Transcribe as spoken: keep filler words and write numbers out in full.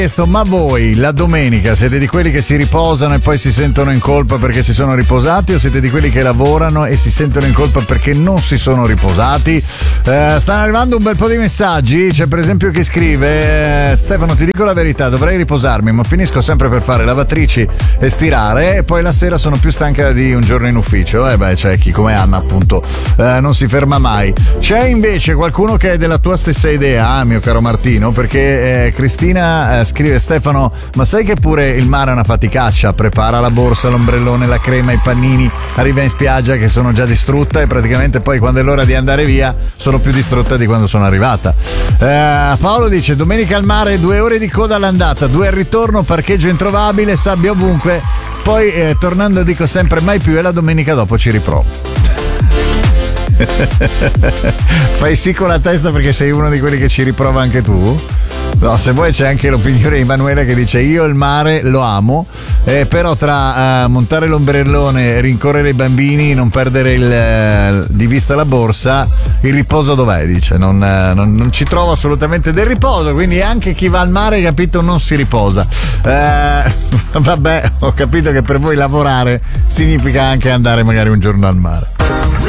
Ma voi la domenica siete di quelli che si riposano e poi si sentono in colpa perché si sono riposati, o siete di quelli che lavorano e si sentono in colpa perché non si sono riposati? Eh, stanno arrivando un bel po' di messaggi. C'è per esempio chi scrive: Stefano, ti dico la verità, dovrei riposarmi ma finisco sempre per fare lavatrici e stirare e poi la sera sono più stanca di un giorno in ufficio. E eh beh, c'è chi come Anna appunto eh, non si ferma mai. C'è invece qualcuno che è della tua stessa idea, ah, mio caro Martino, perché eh, Cristina eh, scrive: Stefano, ma sai che pure il mare è una faticaccia? Prepara la borsa, l'ombrellone, la crema, i pannini, arriva in spiaggia che sono già distrutta e praticamente poi quando è l'ora di andare via sono più distrutta di quando sono arrivata. eh, Paolo dice: domenica al mare, due ore di coda all'andata, due al ritorno, parcheggio introvabile, sabbia ovunque, poi eh, tornando dico sempre mai più e la domenica dopo ci riprovo. Fai sì con la testa perché sei uno di quelli che ci riprova anche tu? No, se vuoi c'è anche l'opinione di Emanuele che dice: io il mare lo amo, eh, però tra uh, montare l'ombrellone, rincorrere i bambini, non perdere il, uh, di vista la borsa, il riposo dov'è? Dice, non, uh, non, non ci trovo assolutamente del riposo, quindi anche chi va al mare, capito, non si riposa. Uh, vabbè, ho capito che per voi lavorare significa anche andare magari un giorno al mare.